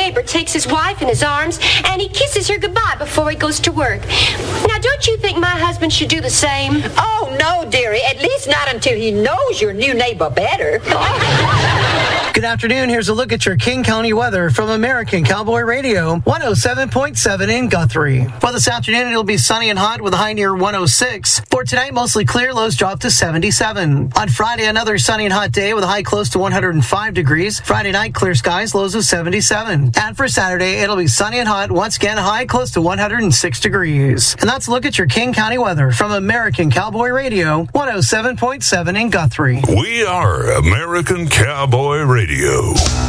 neighbor takes his wife in his arms and he kisses her goodbye before he goes to work. Now, don't you think my husband should do the same? Oh, no, dearie. At least not until he knows your new neighbor better. Good afternoon. Here's a look at your King County weather from American Cowboy Radio, 107.7 in Guthrie. Well, this afternoon it'll be sunny and hot with a high near 106. For tonight, mostly clear, lows drop to 77. On Friday, another sunny and hot day with a high close to 105 degrees. Friday night, clear skies, lows of 77. And for Saturday, it'll be sunny and hot, once again, high close to 106 degrees. And that's a look at your King County weather from American Cowboy Radio, 107.7 in Guthrie. We are American Cowboy Radio.